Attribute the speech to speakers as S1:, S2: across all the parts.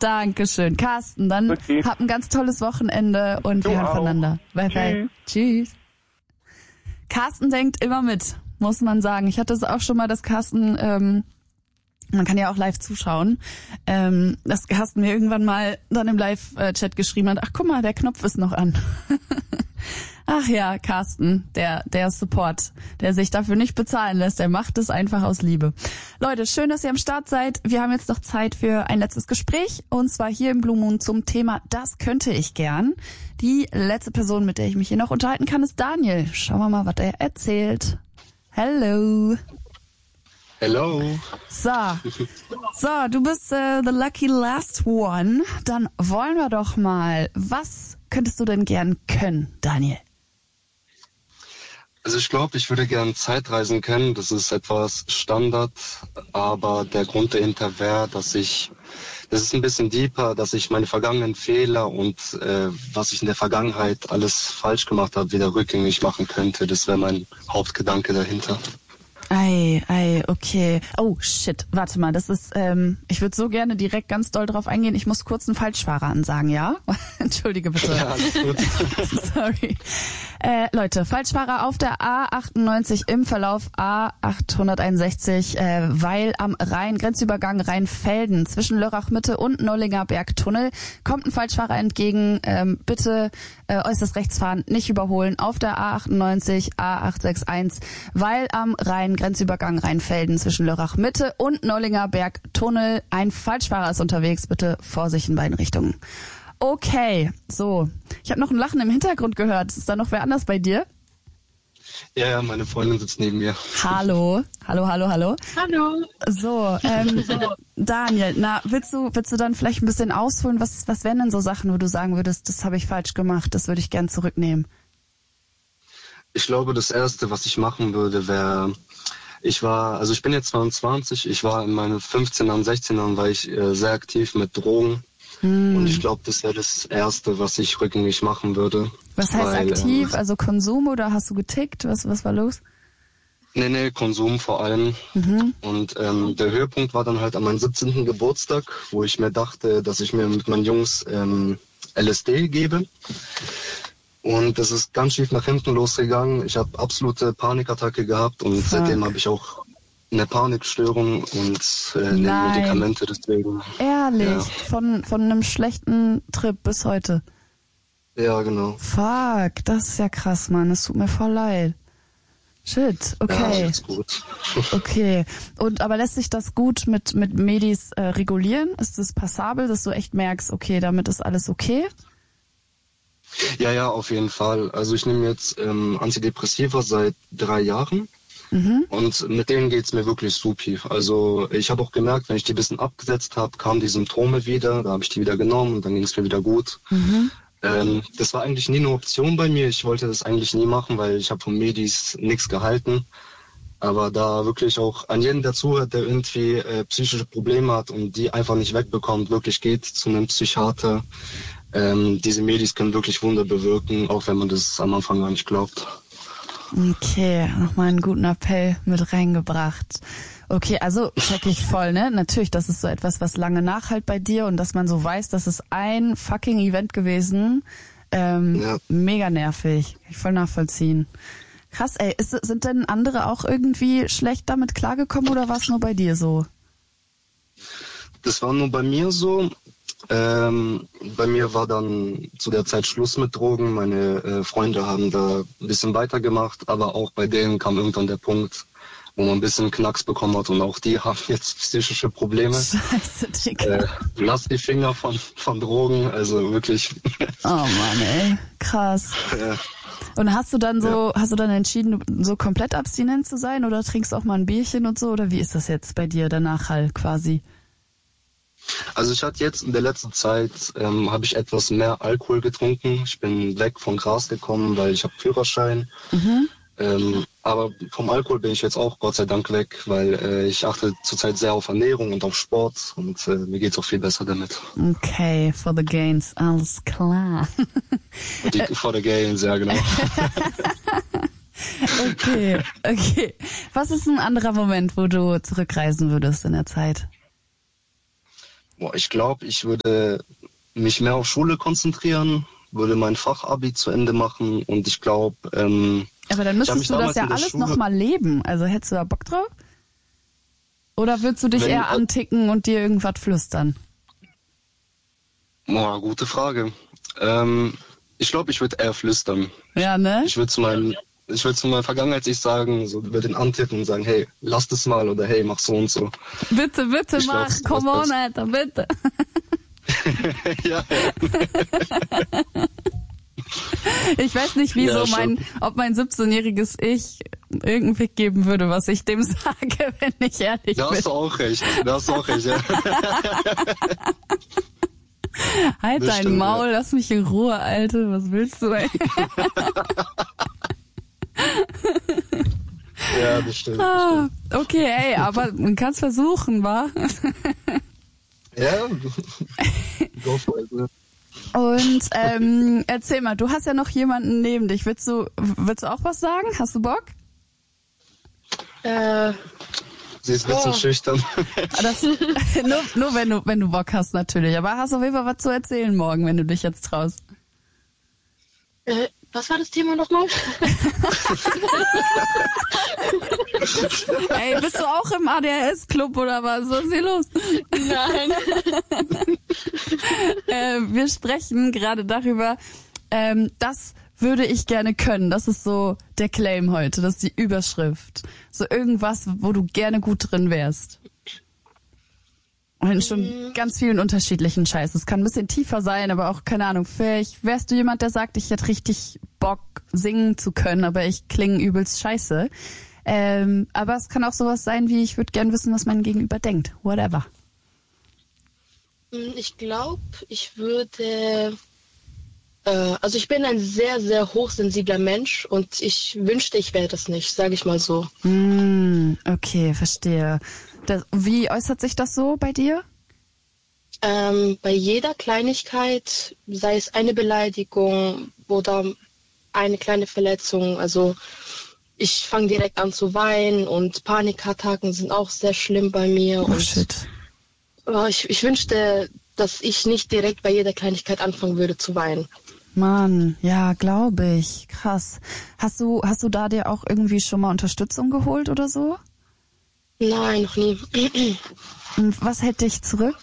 S1: Dankeschön. Carsten, dann habt ein ganz tolles Wochenende und wir hören voneinander. Bye, bye. Tschüss. Carsten denkt immer mit, muss man sagen. Ich hatte es auch schon mal, dass Carsten, man kann ja auch live zuschauen, dass Carsten mir irgendwann mal dann im Live-Chat geschrieben hat, ach guck mal, der Knopf ist noch an. Ach ja, Carsten, der Support, der sich dafür nicht bezahlen lässt, der macht es einfach aus Liebe. Leute, schön, dass ihr am Start seid. Wir haben jetzt noch Zeit für ein letztes Gespräch und zwar hier im Blue Moon zum Thema Das könnte ich gern. Die letzte Person, mit der ich mich hier noch unterhalten kann, ist Daniel. Schauen wir mal, was er erzählt. Hello.
S2: Hello.
S1: So, du bist the lucky last one. Dann wollen wir doch mal, was könntest du denn gern können, Daniel?
S2: Also ich glaube, ich würde gern Zeitreisen können. Das ist etwas Standard, aber der Grund dahinter wäre, das ist ein bisschen deeper, dass ich meine vergangenen Fehler und was ich in der Vergangenheit alles falsch gemacht habe, wieder rückgängig machen könnte. Das wäre mein Hauptgedanke dahinter.
S1: Okay. Oh, shit. Warte mal, das ist, ich würde so gerne direkt ganz doll drauf eingehen. Ich muss kurz einen Falschfahrer ansagen, ja? Entschuldige bitte. Ja, alles gut. Sorry. Leute, Falschfahrer auf der A98 im Verlauf A861, weil am Rhein, Grenzübergang Rheinfelden zwischen Lörrach-Mitte und Nollinger Bergtunnel kommt ein Falschfahrer entgegen. Bitte äußerst rechts fahren, nicht überholen auf der A98, A861, weil am Rhein, Grenzübergang Rheinfelden zwischen Lörrach-Mitte und Nollinger Bergtunnel ein Falschfahrer ist unterwegs. Bitte Vorsicht in beiden Richtungen. Okay, so. Ich habe noch ein Lachen im Hintergrund gehört. Ist da noch wer anders bei dir?
S2: Ja, meine Freundin sitzt neben mir.
S1: Hallo.
S3: Hallo.
S1: So, Daniel, willst du dann vielleicht ein bisschen ausholen? Was wären denn so Sachen, wo du sagen würdest, das habe ich falsch gemacht, das würde ich gern zurücknehmen?
S2: Ich glaube, das Erste, was ich machen würde, wäre, ich bin jetzt 22, ich war in meinen 15ern, 16ern, war ich sehr aktiv mit Drogen. Und ich glaube, das wäre das Erste, was ich rückgängig machen würde.
S1: Was heißt aktiv? Also Konsum oder hast du getickt? Was war los?
S2: Nee, Konsum vor allem. Und der Höhepunkt war dann halt an meinem 17. Geburtstag, wo ich mir dachte, dass ich mir mit meinen Jungs LSD gebe. Und das ist ganz schief nach hinten losgegangen. Ich habe absolute Panikattacke gehabt und seitdem habe ich auch eine Panikstörung und nehme Medikamente deswegen.
S1: Ehrlich? Ja. Von einem schlechten Trip bis heute?
S2: Ja, genau.
S1: Fuck, das ist ja krass, Mann. Es tut mir voll leid. Shit, okay.
S2: Ja, ist gut.
S1: Okay. Aber lässt sich das gut mit Medis regulieren? Ist das passabel, dass du echt merkst, okay, damit ist alles okay?
S2: Ja, auf jeden Fall. Also ich nehme jetzt Antidepressiva seit 3 Jahren. Und mit denen geht's mir wirklich supi. Also ich habe auch gemerkt, wenn ich die ein bisschen abgesetzt habe, kamen die Symptome wieder, da habe ich die wieder genommen und dann ging es mir wieder gut. Das war eigentlich nie eine Option bei mir. Ich wollte das eigentlich nie machen, weil ich habe von Medis nichts gehalten. Aber da wirklich auch an jeden, der zuhört, der irgendwie psychische Probleme hat und die einfach nicht wegbekommt, wirklich geht zu einem Psychiater. Diese Medis können wirklich Wunder bewirken, auch wenn man das am Anfang gar nicht glaubt.
S1: Okay, nochmal einen guten Appell mit reingebracht. Okay, also check ich voll, ne? Natürlich, das ist so etwas, was lange nachhalt bei dir und dass man so weiß, das ist ein fucking Event gewesen. Mega nervig. Kann ich voll nachvollziehen. Krass, ey. Sind denn andere auch irgendwie schlecht damit klargekommen oder war es nur bei dir so?
S2: Das war nur bei mir so. Bei mir war dann zu der Zeit Schluss mit Drogen. Meine Freunde haben da ein bisschen weitergemacht, aber auch bei denen kam irgendwann der Punkt, wo man ein bisschen Knacks bekommen hat und auch die haben jetzt psychische Probleme.
S1: Scheiße, Digga.
S2: Lass die Finger von Drogen, also wirklich.
S1: Oh Mann, ey. Krass. Und hast du dann entschieden, so komplett abstinent zu sein oder trinkst du auch mal ein Bierchen und so? Oder wie ist das jetzt bei dir, der Nachhall quasi?
S2: Also ich hatte jetzt in der letzten Zeit, habe ich etwas mehr Alkohol getrunken. Ich bin weg von Gras gekommen, weil ich habe Führerschein. Aber vom Alkohol bin ich jetzt auch Gott sei Dank weg, weil ich achte zurzeit sehr auf Ernährung und auf Sport und mir geht's auch viel besser damit.
S1: Okay, for the gains, alles klar.
S2: For the gains, ja genau.
S1: Okay. Was ist ein anderer Moment, wo du zurückreisen würdest in der Zeit?
S2: Ich glaube, ich würde mich mehr auf Schule konzentrieren, würde mein Fachabi zu Ende machen und ich glaube...
S1: aber dann müsstest du das ja alles nochmal leben. Also hättest du da Bock drauf? Oder würdest du dich eher anticken und dir irgendwas flüstern?
S2: Gute Frage. Ich glaube, ich würde eher flüstern.
S1: Ja, ne?
S2: Ich würde zu meiner Vergangenheit sagen, so über den antippen und sagen, hey, lass das mal oder hey, mach so und so.
S1: Bitte mach, come on, Alter, bitte.
S2: Ja.
S1: Ich weiß nicht, wieso ob mein 17-jähriges Ich irgendeinen Fick geben würde, was ich dem sage, wenn ich ehrlich bin.
S2: Da hast du auch recht, ja.
S1: Halt dein Maul, ja. Lass mich in Ruhe, Alte, was willst du, ey?
S2: Ja, das stimmt.
S1: Okay, ey, aber man kann es versuchen, wa?
S2: Ja, go for it, ne?
S1: Und erzähl mal, du hast ja noch jemanden neben dich. Willst du auch was sagen? Hast du Bock?
S2: Sie ist ein bisschen schüchtern.
S1: Nur wenn du Bock hast natürlich. Aber hast auf jeden Fall was zu erzählen morgen, wenn du dich jetzt traust.
S3: Was war das Thema nochmal?
S1: Ey, bist du auch im ADHS-Club oder was? Was ist hier los?
S3: Nein.
S1: Wir sprechen gerade darüber, das würde ich gerne können. Das ist so der Claim heute, das ist die Überschrift. So irgendwas, wo du gerne gut drin wärst. Und in schon ganz vielen unterschiedlichen Scheiß. Es kann ein bisschen tiefer sein, aber auch, keine Ahnung, vielleicht wärst du jemand, der sagt, ich hätte richtig Bock, singen zu können, aber ich klinge übelst scheiße. Aber es kann auch sowas sein wie, ich würde gern wissen, was mein Gegenüber denkt. Whatever.
S3: Ich glaube, ich würde... Also ich bin ein sehr, sehr hochsensibler Mensch und ich wünschte, ich wäre das nicht, sage ich mal so.
S1: Okay, verstehe. Wie äußert sich das so bei dir?
S3: Bei jeder Kleinigkeit, sei es eine Beleidigung oder eine kleine Verletzung, also ich fange direkt an zu weinen und Panikattacken sind auch sehr schlimm bei mir.
S1: Oh, shit.
S3: Ich wünschte, dass ich nicht direkt bei jeder Kleinigkeit anfangen würde zu weinen.
S1: Mann, ja, glaube ich. Krass. Hast du da dir auch irgendwie schon mal Unterstützung geholt oder so?
S3: Nein, noch nie.
S1: Und was hält dich zurück?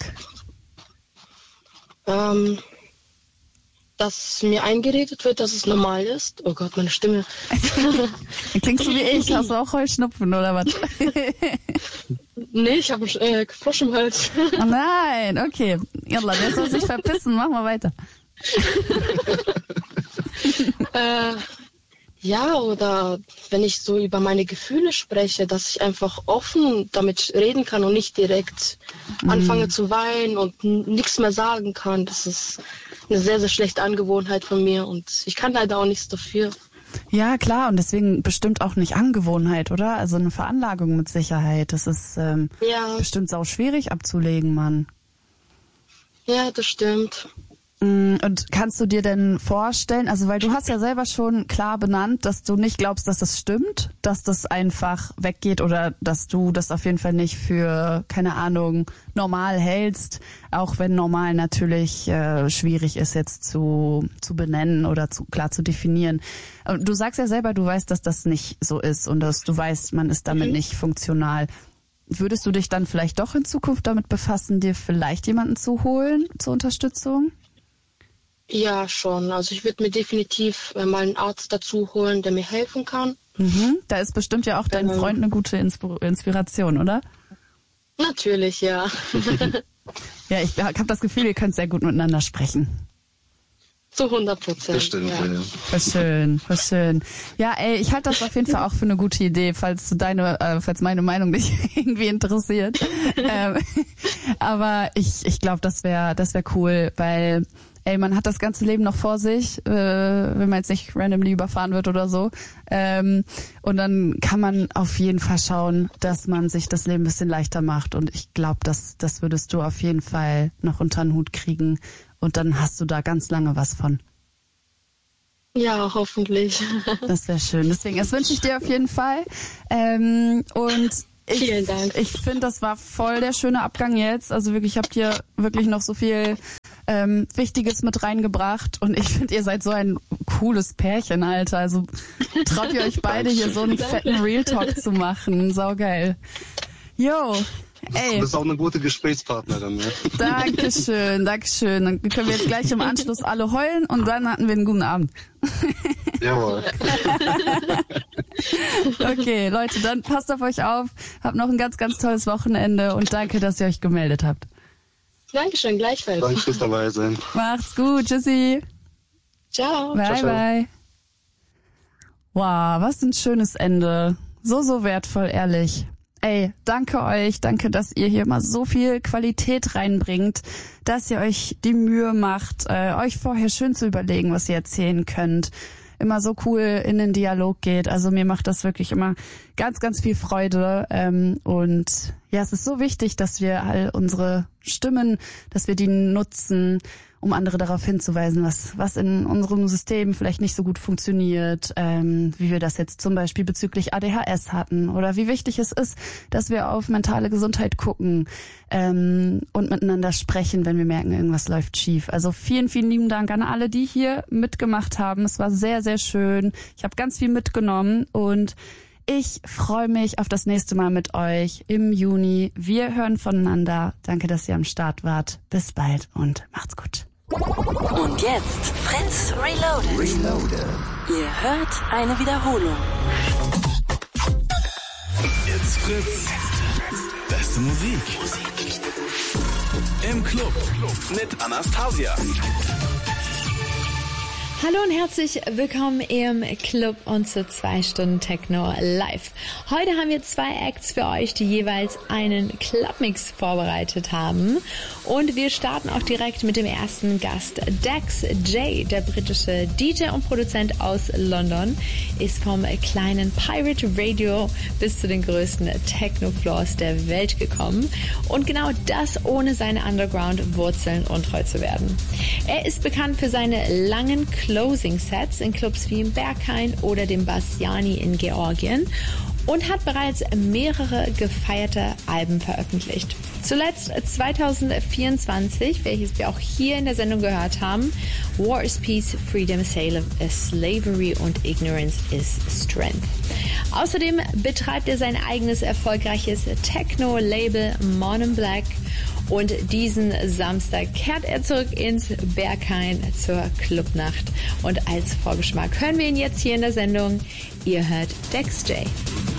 S3: Dass mir eingeredet wird, dass es normal ist. Oh Gott, meine Stimme.
S1: Klingst du wie ich? Hast du auch Heuschnupfen oder was?
S3: Nee, ich habe einen Frosch im Hals.
S1: Oh nein, okay. Jalla, der soll sich verpissen. Mach mal weiter.
S3: Ja, oder wenn ich so über meine Gefühle spreche, dass ich einfach offen damit reden kann und nicht direkt anfange zu weinen und nichts mehr sagen kann. Das ist eine sehr, sehr schlechte Angewohnheit von mir und ich kann leider auch nichts dafür.
S1: Ja, klar, und deswegen bestimmt auch nicht Angewohnheit, oder? Also eine Veranlagung mit Sicherheit. Das ist bestimmt sau schwierig abzulegen, Mann.
S3: Ja, das stimmt.
S1: Und kannst du dir denn vorstellen, also weil du hast ja selber schon klar benannt, dass du nicht glaubst, dass das stimmt, dass das einfach weggeht oder dass du das auf jeden Fall nicht für, keine Ahnung, normal hältst, auch wenn normal natürlich schwierig ist jetzt zu benennen oder klar zu definieren. Du sagst ja selber, du weißt, dass das nicht so ist und dass du weißt, man ist damit nicht funktional. Würdest du dich dann vielleicht doch in Zukunft damit befassen, dir vielleicht jemanden zu holen zur Unterstützung?
S3: Ja, schon. Also ich würde mir definitiv mal einen Arzt dazu holen, der mir helfen kann.
S1: Da ist bestimmt ja auch dein Freund eine gute Inspiration, oder?
S3: Natürlich, ja.
S1: Ja, ich habe das Gefühl, ihr könnt sehr gut miteinander sprechen.
S3: Zu 100%.
S2: Das stimmt, ja.
S1: Voll schön. Ja, ey, ich halte das auf jeden Fall auch für eine gute Idee, falls meine Meinung dich irgendwie interessiert. Aber ich glaube, das wär cool, weil man hat das ganze Leben noch vor sich, wenn man jetzt nicht randomly überfahren wird oder so. Und dann kann man auf jeden Fall schauen, dass man sich das Leben ein bisschen leichter macht. Und ich glaube, das würdest du auf jeden Fall noch unter den Hut kriegen. Und dann hast du da ganz lange was von.
S3: Ja, hoffentlich.
S1: Das wäre schön. Deswegen, das wünsche ich dir auf jeden Fall. Und
S3: Vielen Dank.
S1: Ich finde, das war voll der schöne Abgang jetzt. Also wirklich, habt ihr wirklich noch so viel Wichtiges mit reingebracht. Und ich finde, ihr seid so ein cooles Pärchen, Alter. Also traut ihr euch beide hier so einen fetten Real Talk zu machen. Saugeil. Yo. Ey.
S2: Du bist auch eine gute Gesprächspartnerin, ne?
S1: Dankeschön. Dann können wir jetzt gleich im Anschluss alle heulen und dann hatten wir einen guten Abend.
S2: Jawohl.
S1: Okay, Leute, dann passt auf euch auf. Habt noch ein ganz, ganz tolles Wochenende und danke, dass ihr euch gemeldet habt.
S3: Dankeschön, gleichfalls.
S2: Danke fürs dabei sein.
S1: Macht's gut. Tschüssi.
S3: Ciao.
S1: Bye,
S2: Ciao, ciao.
S1: bye. Wow, was ein schönes Ende. So wertvoll, ehrlich. Ey, danke euch. Danke, dass ihr hier mal so viel Qualität reinbringt, dass ihr euch die Mühe macht, euch vorher schön zu überlegen, was ihr erzählen könnt. Immer so cool in den Dialog geht. Also mir macht das wirklich immer ganz, ganz viel Freude. Und ja, es ist so wichtig, dass wir all unsere Stimmen, dass wir die nutzen, um andere darauf hinzuweisen, was in unserem System vielleicht nicht so gut funktioniert, wie wir das jetzt zum Beispiel bezüglich ADHS hatten oder wie wichtig es ist, dass wir auf mentale Gesundheit gucken und miteinander sprechen, wenn wir merken, irgendwas läuft schief. Also vielen, vielen lieben Dank an alle, die hier mitgemacht haben. Es war sehr, sehr schön. Ich habe ganz viel mitgenommen und ich freue mich auf das nächste Mal mit euch im Juni. Wir hören voneinander. Danke, dass ihr am Start wart. Bis bald und macht's gut.
S4: Und jetzt Fritz Reloaded. Ihr hört eine Wiederholung.
S5: It's Fritz. Beste Musik. Im Club mit Anastasia.
S6: Hallo und herzlich willkommen im Club und zu 2 Stunden Techno live. Heute haben wir 2 Acts für euch, die jeweils einen Clubmix vorbereitet haben. Und wir starten auch direkt mit dem ersten Gast. Dex J, der britische DJ und Produzent aus London, ist vom kleinen Pirate Radio bis zu den größten Techno-Floors der Welt gekommen. Und genau das ohne seine Underground-Wurzeln untreu zu werden. Er ist bekannt für seine langen Closing-Sets in Clubs wie im Berghain oder dem Bassiani in Georgien und hat bereits mehrere gefeierte Alben veröffentlicht. Zuletzt 2024, welches wir auch hier in der Sendung gehört haben, War is Peace, Freedom is Slavery und Ignorance is Strength. Außerdem betreibt er sein eigenes erfolgreiches Techno-Label Monon Black. Und diesen Samstag kehrt er zurück ins Berghain zur Clubnacht. Und als Vorgeschmack hören wir ihn jetzt hier in der Sendung. Ihr hört Dex J.